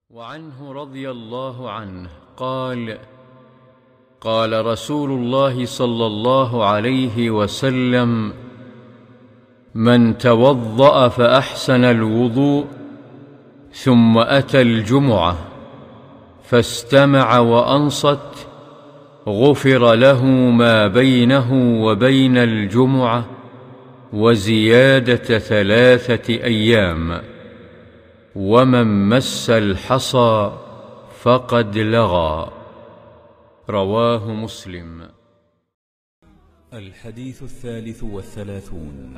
وعنه رضي الله عنه قال: قال رسول الله صلى الله عليه وسلم: من توضأ فأحسن الوضوء ثم أتى الجمعة فاستمع وأنصت غفر له ما بينه وبين الجمعة وزيادة 3 أيام، ومن مس الحصى فقد لغى. رواه مسلم. الحديث 33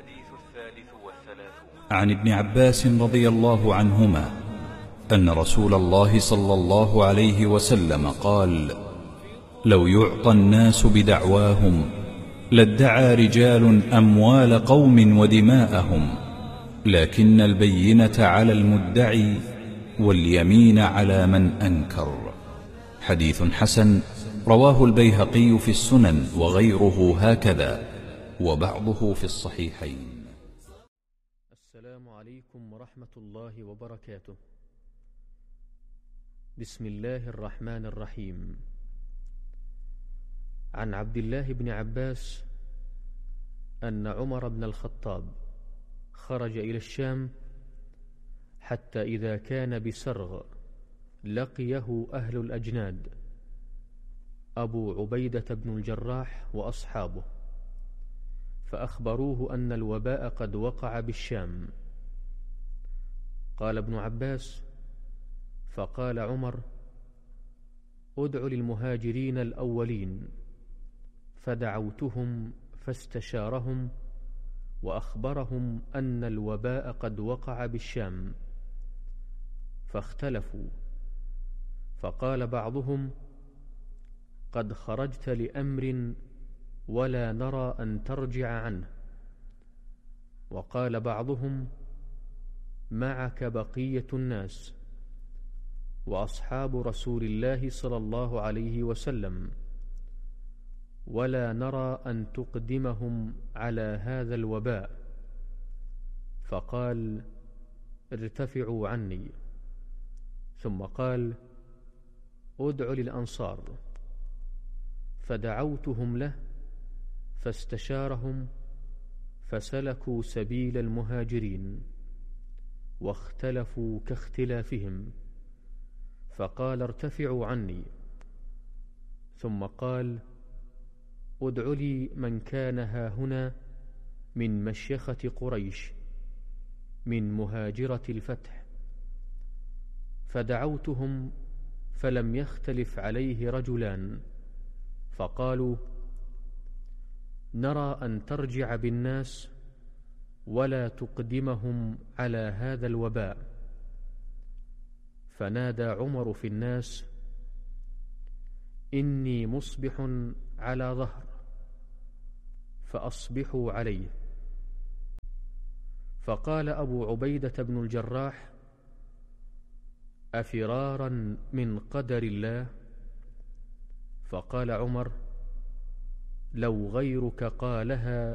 عن ابن عباس رضي الله عنهما أن رسول الله صلى الله عليه وسلم قال: لو يعطى الناس بدعواهم لادعى رجال أموال قوم ودماءهم، لكن البينة على المدعي واليمين على من أنكر. حديث حسن، رواه البيهقي في السنن وغيره هكذا، وبعضه في الصحيحين. السلام عليكم ورحمة الله وبركاته. بسم الله الرحمن الرحيم. عن عبد الله بن عباس أن عمر بن الخطاب خرج إلى الشام حتى إذا كان بسرغ لقيه أهل الأجناد أبو عبيدة بن الجراح وأصحابه، فأخبروه أن الوباء قد وقع بالشام. قال ابن عباس: فقال عمر: ادع للمهاجرين الأولين، فدعوتهم فاستشارهم وأخبرهم أن الوباء قد وقع بالشام، فاختلفوا، فقال بعضهم: قد خرجت لأمر ولا نرى أن ترجع عنه، وقال بعضهم: معك بقية الناس وأصحاب رسول الله صلى الله عليه وسلم، ولا نرى أن تقدمهم على هذا الوباء. فقال: ارتفعوا عني. ثم قال: ادع للأنصار، فدعوتهم له فاستشارهم فسلكوا سبيل المهاجرين واختلفوا كاختلافهم، فقال: ارتفعوا عني. ثم قال: ادع لي من كان هاهنا من مشيخة قريش من مهاجرة الفتح، فدعوتهم فلم يختلف عليه رجلان، فقالوا: نرى أن ترجع بالناس ولا تقدمهم على هذا الوباء. فنادى عمر في الناس: إني مصبح على ظهر، فأصبحوا عليه. فقال أبو عبيدة بن الجراح: أفرارا من قدر الله؟ فقال عمر: لو غيرك قالها